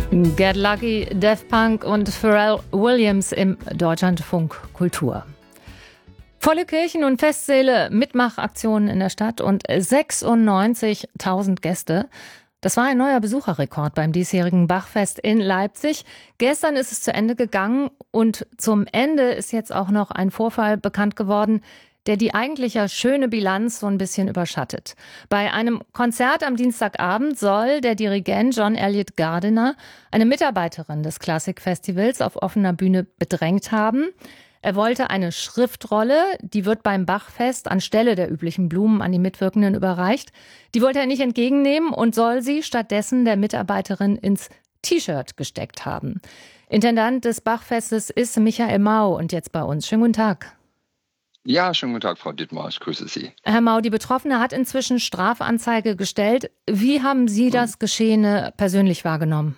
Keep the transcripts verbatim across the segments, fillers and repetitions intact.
Get Lucky, Daft Punk und Pharrell Williams im Deutschlandfunk Kultur. Volle Kirchen und Festsäle, Mitmachaktionen in der Stadt und sechsundneunzigtausend Gäste. Das war ein neuer Besucherrekord beim diesjährigen Bachfest in Leipzig. Gestern ist es zu Ende gegangen und zum Ende ist jetzt auch noch ein Vorfall bekannt geworden, der die eigentlich ja schöne Bilanz so ein bisschen überschattet. Bei einem Konzert am Dienstagabend soll der Dirigent John Elliott Gardiner eine Mitarbeiterin des Klassikfestivals auf offener Bühne bedrängt haben. Er wollte eine Schriftrolle, die wird beim Bachfest anstelle der üblichen Blumen an die Mitwirkenden überreicht. Die wollte er nicht entgegennehmen und soll sie stattdessen der Mitarbeiterin ins T-Shirt gesteckt haben. Intendant des Bachfestes ist Michael Mau und jetzt bei uns. Schönen guten Tag. Ja, schönen guten Tag, Frau Dittmar, ich grüße Sie. Herr Mau, die Betroffene hat inzwischen Strafanzeige gestellt. Wie haben Sie das Geschehene persönlich wahrgenommen?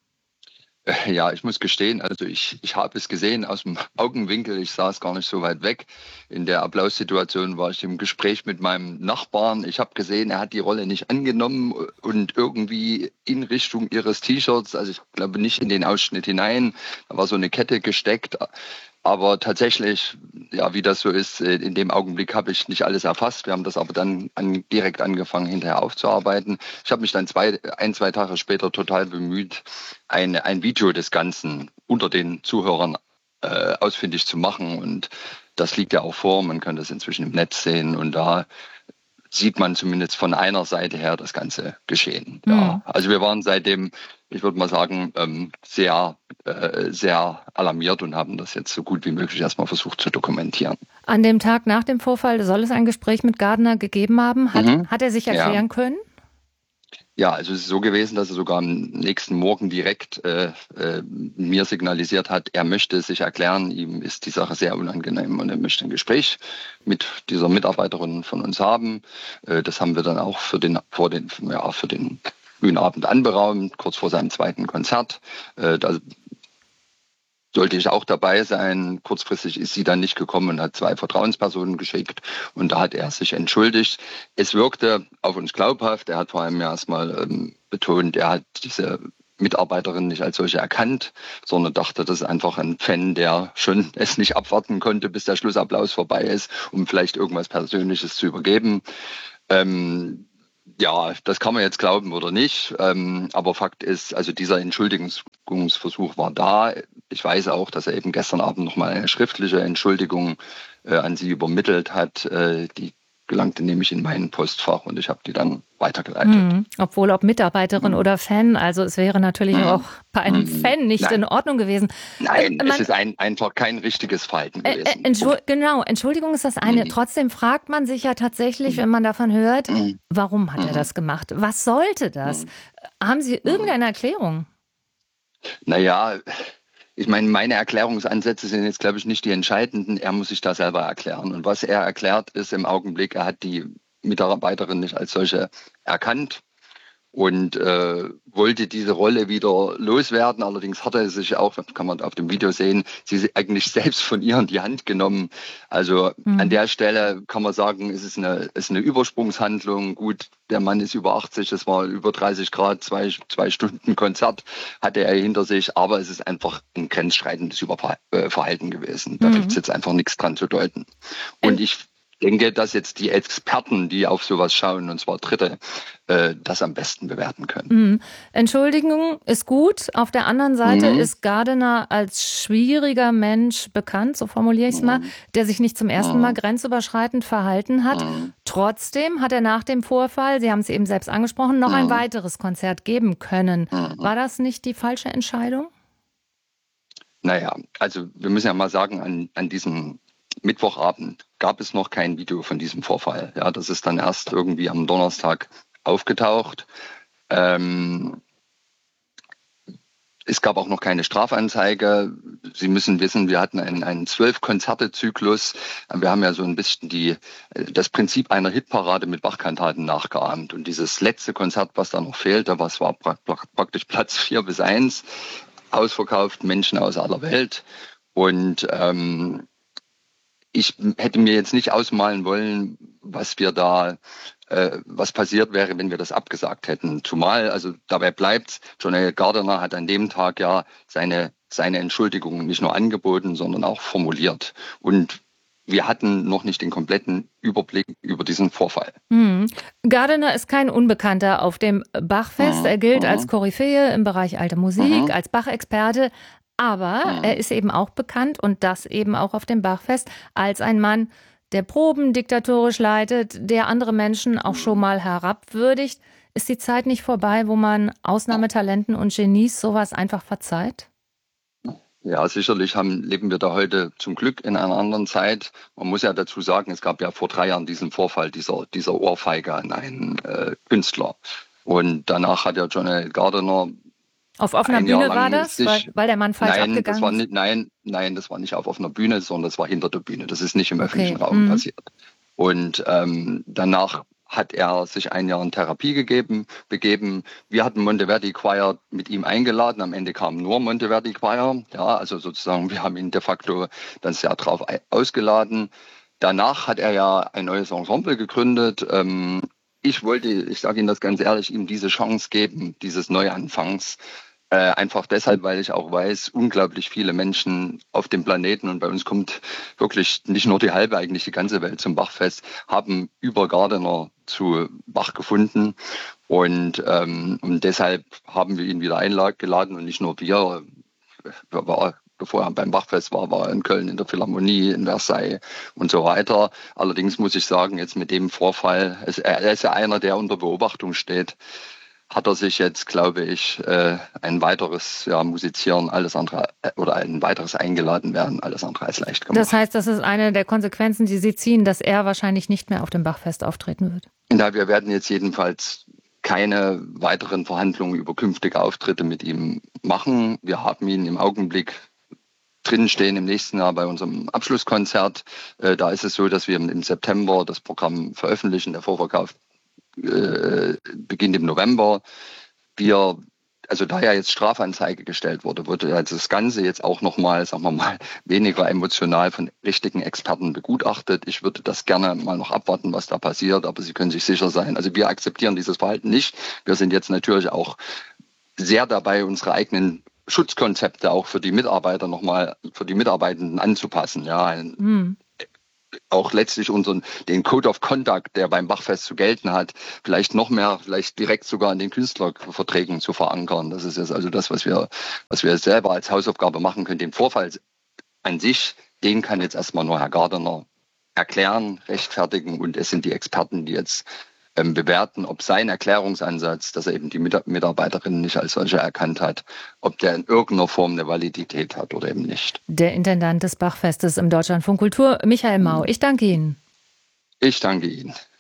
Ja, ich muss gestehen, also ich, ich habe es gesehen aus dem Augenwinkel, ich saß gar nicht so weit weg. In der Applaussituation war ich im Gespräch mit meinem Nachbarn. Ich habe gesehen, er hat die Rolle nicht angenommen und irgendwie in Richtung ihres T-Shirts, also ich glaube nicht in den Ausschnitt hinein, da war so eine Kette gesteckt. Aber tatsächlich, ja, wie das so ist, in dem Augenblick habe ich nicht alles erfasst. Wir haben das aber dann an, direkt angefangen, hinterher aufzuarbeiten. Ich habe mich dann zwei, ein, zwei Tage später total bemüht, ein, ein Video des Ganzen unter den Zuhörern äh, ausfindig zu machen. Und das liegt ja auch vor. Man kann das inzwischen im Netz sehen. Und da sieht man zumindest von einer Seite her das ganze Geschehen. Mhm. Ja, also wir waren seitdem, ich würde mal sagen, sehr, sehr alarmiert und haben das jetzt so gut wie möglich erstmal versucht zu dokumentieren. An dem Tag nach dem Vorfall soll es ein Gespräch mit Gardiner gegeben haben. Hat, mhm. hat er sich erklären ja. können? Ja, also es ist so gewesen, dass er sogar am nächsten Morgen direkt äh, äh, mir signalisiert hat, er möchte sich erklären, ihm ist die Sache sehr unangenehm und er möchte ein Gespräch mit dieser Mitarbeiterin von uns haben. Äh, das haben wir dann auch für den, vor den, ja, für den Bühnenabend anberaumt, kurz vor seinem zweiten Konzert. Äh, da sollte ich auch dabei sein. Kurzfristig ist sie dann nicht gekommen und hat zwei Vertrauenspersonen geschickt. Und da hat er sich entschuldigt. Es wirkte auf uns glaubhaft. Er hat vor allem erstmal ähm, betont, er hat diese Mitarbeiterin nicht als solche erkannt, sondern dachte, das ist einfach ein Fan, der schon es nicht abwarten konnte, bis der Schlussapplaus vorbei ist, um vielleicht irgendwas Persönliches zu übergeben. Ähm, Ja, das kann man jetzt glauben oder nicht. Ähm, aber Fakt ist, also dieser Entschuldigungsversuch war da. Ich weiß auch, dass er eben gestern Abend nochmal eine schriftliche Entschuldigung äh, an sie übermittelt hat. Äh, die gelangte nämlich in mein Postfach und ich habe die dann weitergeleitet. Mhm. Obwohl ob Mitarbeiterin mhm. oder Fan, also es wäre natürlich mhm. auch bei einem mhm. Fan nicht Nein. in Ordnung gewesen. Nein, äh, man, es ist ein, einfach kein richtiges Verhalten gewesen. Äh, Entschuld, genau, Entschuldigung ist das eine. Mhm. Trotzdem fragt man sich ja tatsächlich, wenn man davon hört, mhm. warum hat mhm. er das gemacht? Was sollte das? Mhm. Haben Sie irgendeine Erklärung? Naja, ich meine, meine Erklärungsansätze sind jetzt, glaube ich, nicht die entscheidenden. Er muss sich da selber erklären. Und was er erklärt, ist im Augenblick, er hat die Mitarbeiterin nicht als solche erkannt und äh, wollte diese Rolle wieder loswerden. Allerdings hat er sich auch, kann man auf dem Video sehen, sie eigentlich selbst von ihr in die Hand genommen. Also mhm. an der Stelle kann man sagen, es ist eine, es ist eine Übersprungshandlung. Gut, der Mann ist über achtzig, es war über dreißig Grad, zwei, zwei Stunden Konzert hatte er hinter sich, aber es ist einfach ein grenzschreitendes Überverhalten gewesen. Da mhm. gibt es jetzt einfach nichts dran zu deuten. Und ich Ich denke, dass jetzt die Experten, die auf sowas schauen, und zwar Dritte, äh, das am besten bewerten können. Mhm. Entschuldigung ist gut. Auf der anderen Seite mhm. ist Gardiner als schwieriger Mensch bekannt, so formuliere ich es mhm. mal, der sich nicht zum ersten Mal grenzüberschreitend verhalten hat. Mhm. Trotzdem hat er nach dem Vorfall, Sie haben es eben selbst angesprochen, noch mhm. ein weiteres Konzert geben können. Mhm. War das nicht die falsche Entscheidung? Naja, also wir müssen ja mal sagen, an, an diesem Mittwochabend gab es noch kein Video von diesem Vorfall. Ja, das ist dann erst irgendwie am Donnerstag aufgetaucht. Ähm, es gab auch noch keine Strafanzeige. Sie müssen wissen, wir hatten einen, einen zwölf-Konzerte-Zyklus. Wir haben ja so ein bisschen die, das Prinzip einer Hitparade mit Bachkantaten nachgeahmt. Und dieses letzte Konzert, was da noch fehlte, was war praktisch Platz vier bis eins, ausverkauft, Menschen aus aller Welt. Und ähm, ich hätte mir jetzt nicht ausmalen wollen, was wir da äh, was passiert wäre, wenn wir das abgesagt hätten. Zumal, also dabei bleibt, John L. Gardiner hat an dem Tag ja seine, seine Entschuldigung nicht nur angeboten, sondern auch formuliert. Und wir hatten noch nicht den kompletten Überblick über diesen Vorfall. Mhm. Gardiner ist kein Unbekannter auf dem Bachfest. Mhm. Er gilt Mhm. als Koryphäe im Bereich alte Musik, Mhm. als Bach-Experte. Aber Mhm. er ist eben auch bekannt, und das eben auch auf dem Bachfest, als ein Mann, der Proben diktatorisch leitet, der andere Menschen auch schon mal herabwürdigt. Ist die Zeit nicht vorbei, wo man Ausnahmetalenten und Genies sowas einfach verzeiht? Ja, sicherlich haben, leben wir da heute zum Glück in einer anderen Zeit. Man muss ja dazu sagen, es gab ja vor drei Jahren diesen Vorfall dieser, dieser Ohrfeige an einen äh, Künstler. Und danach hat ja John L. Gardiner Auf offener ein Jahr Bühne war lang das, sich, weil, weil der Mann falsch nein, das abgegangen war ist? nicht, nein, nein, das war nicht auf offener Bühne, sondern das war hinter der Bühne. Das ist nicht im Okay. öffentlichen Raum Mhm. passiert. Und ähm, danach hat er sich ein Jahr in Therapie gegeben, begeben. Wir hatten Monteverdi Choir mit ihm eingeladen. Am Ende kam nur Monteverdi Choir. Ja, also sozusagen, wir haben ihn de facto dann sehr drauf ausgeladen. Danach hat er ja ein neues Ensemble gegründet. Ähm, ich wollte, ich sage Ihnen das ganz ehrlich, ihm diese Chance geben, dieses Neuanfangs. Äh, einfach deshalb, weil ich auch weiß, unglaublich viele Menschen auf dem Planeten, und bei uns kommt wirklich nicht nur die halbe, eigentlich die ganze Welt zum Bachfest, haben über Gardiner zu Bach gefunden. Und, ähm, und deshalb haben wir ihn wieder eingeladen, und nicht nur wir. War, bevor er beim Bachfest war, war er in Köln in der Philharmonie, in Versailles und so weiter. Allerdings muss ich sagen, jetzt mit dem Vorfall, es, er ist ja einer, der unter Beobachtung steht, hat er sich jetzt, glaube ich, äh, ein weiteres ja, Musizieren, alles andere, äh, oder ein weiteres eingeladen werden, alles andere als leicht gemacht. Das heißt, das ist eine der Konsequenzen, die Sie ziehen, dass er wahrscheinlich nicht mehr auf dem Bachfest auftreten wird? Na, wir werden jetzt jedenfalls keine weiteren Verhandlungen über künftige Auftritte mit ihm machen. Wir haben ihn im Augenblick drinstehen im nächsten Jahr bei unserem Abschlusskonzert. Äh, da ist es so, dass wir im September das Programm veröffentlichen. Der Vorverkauf äh, beginnt im November. Wir, also da ja jetzt Strafanzeige gestellt wurde, wurde also das Ganze jetzt auch nochmal, sagen wir mal, weniger emotional von richtigen Experten begutachtet. Ich würde das gerne mal noch abwarten, was da passiert, aber Sie können sich sicher sein. Also wir akzeptieren dieses Verhalten nicht. Wir sind jetzt natürlich auch sehr dabei, unsere eigenen Schutzkonzepte auch für die Mitarbeiter nochmal, für die Mitarbeitenden anzupassen. Ja, ein, hm. Auch letztlich unseren, den Code of Conduct, der beim Bachfest zu gelten hat, vielleicht noch mehr, vielleicht direkt sogar in den Künstlerverträgen zu verankern. Das ist jetzt also das, was wir, was wir selber als Hausaufgabe machen können. Den Vorfall an sich, den kann jetzt erstmal nur Herr Gardiner erklären, rechtfertigen, und es sind die Experten, die jetzt ähm, bewerten, ob sein Erklärungsansatz, dass er eben die Mitarbeiterinnen nicht als solche erkannt hat, ob der in irgendeiner Form eine Validität hat oder eben nicht. Der Intendant des Bachfestes im Deutschlandfunk Kultur, Michael Mau. Ich danke Ihnen. Ich danke Ihnen.